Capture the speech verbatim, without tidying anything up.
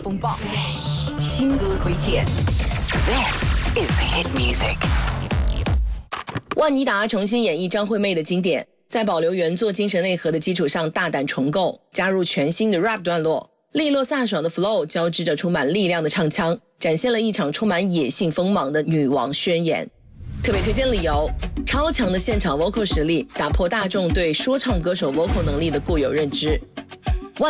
风暴，新歌推荐。This is hit music。万妮达重新演绎张惠妹的经典，在保留原作精神内核的基础上大胆重构，加入全新的 rap 段落，利落飒爽的 flow 交织着充满力量的唱腔，展现了一场充满野性锋芒的女王宣言。特别推荐理由：超强的现场 vocal 实力打破大众对说唱歌手 vocal 能力的固有认知。